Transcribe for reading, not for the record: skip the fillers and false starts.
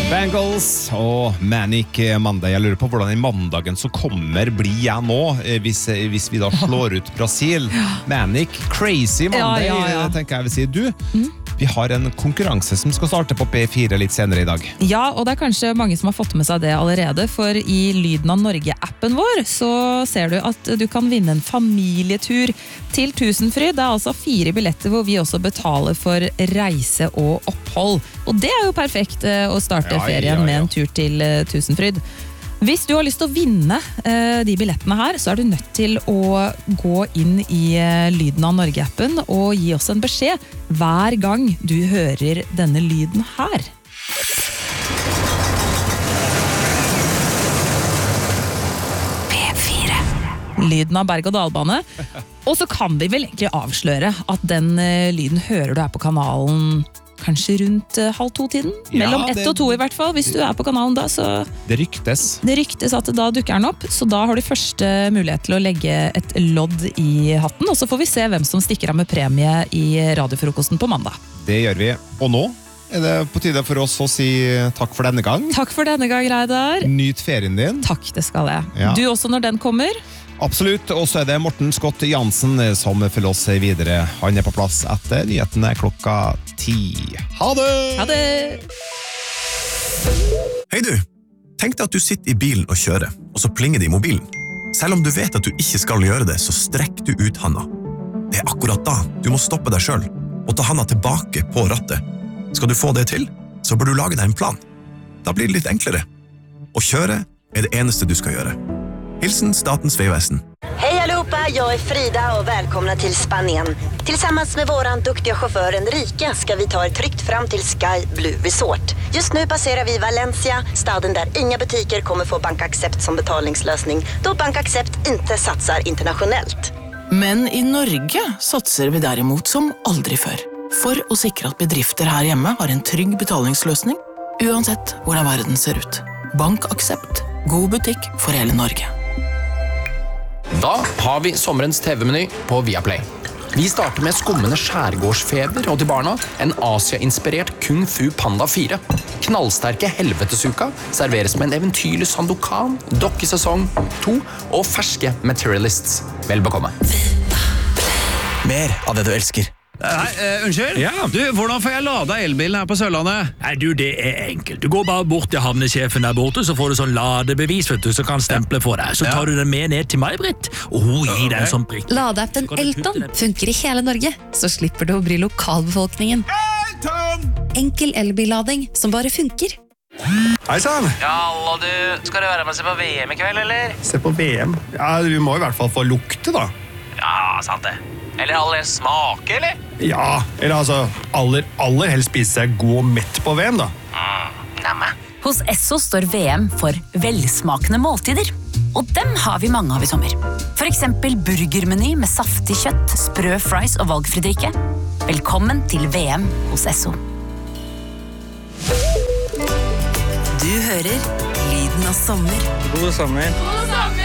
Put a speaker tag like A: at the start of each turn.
A: Bangles og Manic Monday. Jeg lurer på hvordan den mandagen som kommer blir jeg nå, hvis vi da slår ut Brasil. Manic, Crazy Monday, tenker jeg vil si. Du, vi har en konkurranse som skal starte på P4 litt senere i dag.
B: Ja, og det er kanskje mange som har fått med seg det allerede, for i Lyden av Norge-appen vår så ser du at du kan vinne en familietur til Tusenfryd. Det er altså 4 billetter hvor vi også betaler for reise og opphold. Og det er jo perfekt å starte ferien med en tur til Tusenfryd. Hvis du har lyst til å vinne de billettene her, så er du nødt til å gå inn i Lyden av Norge-appen og gi oss en beskjed hver gang du hører denne lyden her. P4. Lyden av berg- og dalbane. Og så kan vi vel egentlig avsløre at den lyden hører du her på kanalen kanskje rundt 1:30-tiden. Mellom 1 og 2 i hvert fall. Hvis du er på kanalen da, så...
A: Det ryktes
B: at da dukker den opp. Så da har du første mulighet til å legge et lodd i hatten. Og så får vi se hvem som stikker av med premie i radiofrokosten på mandag.
A: Det gjør vi. Og nå er det på tide for oss å si takk for denne gang.
B: Takk for denne gang, Reidar.
A: Nyt ferien din.
B: Takk, det skal jeg.
A: Ja.
B: Du også når den kommer.
A: Absolutt, og så er det Morten Scott Jansen som følger oss videre. Han er på plass etter nyhetene 10:00. Ha det!
B: Ha det!
C: Hei du, tenk deg at du sitter i bilen og kjører, og så plinger det i mobilen. Selv om du vet at du ikke skal gjøre det, så strekk du ut handa. Det er akkurat da du må stoppe deg selv, og ta handa tilbake på rattet. Skal du få det til, så bør du lage deg en plan. Da blir det litt enklere. Å kjøre er det eneste du skal gjøre. Hilsen Statens Vegväsen.
D: Hej allihopa, jag är Frida och välkomna till Spanien. Tillsammans med våran duktiga chaufför Enrique ska vi ta er tryggt fram till Sky Blue Resort. Just nu passerar vi Valencia, staden där inga butiker kommer få BankAxept som betalningslösning, då BankAxept inte satsar internationellt.
E: Men i Norge satser vi derimot som aldri før. For å sikre at bedrifter her hjemme har en trygg betalingsløsning, uansett hvordan verden ser ut. BankAxept. God butikk for hele Norge.
F: Da har vi sommerens TV-meny på Viaplay. Vi starter med skummende skjærgårdsfeber og til barna en Asia-inspirert Kung Fu Panda 4. Knallsterke helvetesuka serveres med en eventyrlig Sandokan, dokkesesong 2 og ferske Materialists. Vel bekomme.
C: Mer av det du elsker.
G: Unnskyld?
A: Ja.
G: Du, hvordan får jeg lada elbilen her på Sørlandet?
H: Nei, du, det er enkelt. Du går bare bort til havnesjefen der borte, så får du sånn ladebevis, vet du, så kan stemple for deg. Så tar du den med ned til meg, Britt, og hun gir deg en sånn prikk.
I: Ladeappen Elton funker i hele Norge, så slipper du å bry lokalbefolkningen. Enkel elbillading som bare funker.
J: Hei sann!
F: Ja, alla du, skal du være med og se på VM i kveld, eller?
J: Se på VM? Ja, vi må i hvert fall få lukte da.
F: Ja, sant det. Eller aller smake, eller?
J: Ja, eller altså aller helst spise seg god og mett på VM da.
F: Namme.
K: Hos Esso står VM for velsmakende måltider. Og dem har vi mange av i sommer. For eksempel burgermeny med saftig kjøtt, sprø fries og valgfri drikke. Velkommen til VM hos Esso.
I: Du hører lyden av sommer.
G: God sommer.
K: God sommer!